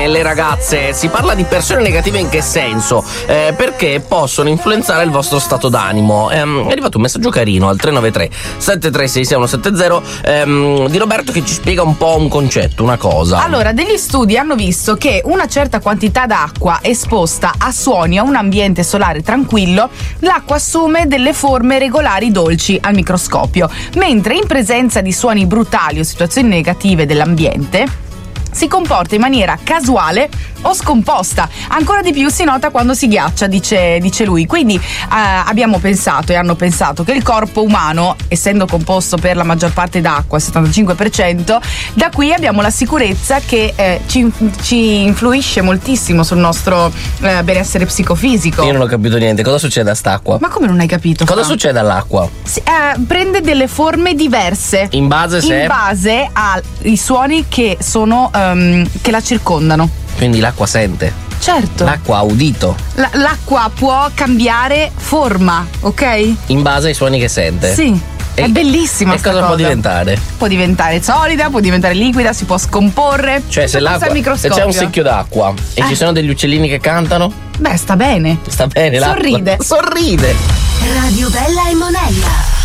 le ragazze. Si parla di persone negative in che senso? Perché possono influenzare il vostro stato d'animo. È arrivato un messaggio carino al 393 7366170 di Roberto che ci spiega un po' un concetto, una cosa. Allora, degli studi hanno visto che una certa quantità d'acqua esposta a suoni a un ambiente solare tranquillo, l'acqua assume delle forme regolari dolci al microscopio, mentre in presenza di suoni brutali o situazioni negative dell'ambiente si comporta in maniera casuale o scomposta. Ancora di più si nota quando si ghiaccia, dice lui. Quindi abbiamo pensato e hanno pensato che il corpo umano, essendo composto per la maggior parte d'acqua, il 75%, da qui abbiamo la sicurezza che ci influisce moltissimo sul nostro benessere psicofisico. Io non ho capito niente. Cosa succede a st'acqua? Ma come non hai capito? Cosa succede all'acqua? Prende delle forme diverse in base ai suoni che sono che la circondano. Quindi l'acqua sente. Certo. L'acqua ha udito. L'acqua può cambiare forma, ok? In base ai suoni che sente. Sì. È bellissima. E cosa può diventare? Può diventare solida, può diventare liquida, si può scomporre. Cioè, se c'è un secchio d'acqua e ci sono degli uccellini che cantano, beh, sta bene. Sta bene l'acqua. Sorride. Sorride. Radio Bella e Monella.